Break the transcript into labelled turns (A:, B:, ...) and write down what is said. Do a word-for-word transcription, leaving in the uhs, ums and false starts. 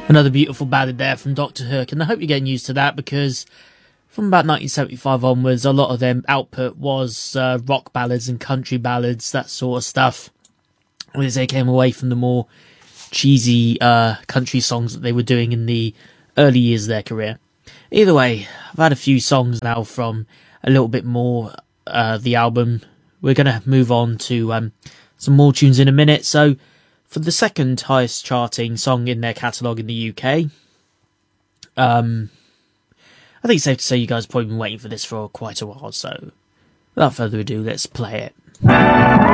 A: Another beautiful ballad there from Doctor Hook, and I hope you're getting used to that, because from about nineteen seventy-five onwards, a lot of their output was uh, rock ballads and country ballads, that sort of stuff, as they came away from the more cheesy uh, country songs that they were doing in the early years of their career. Either way, I've had a few songs now from a little bit more uh, the album. We're going to move on to um, some more tunes in a minute, so for the second highest charting song in their catalogue in the U K. Um, I think it's safe to say you guys have probably been waiting for this for quite a while, so without further ado, let's play it.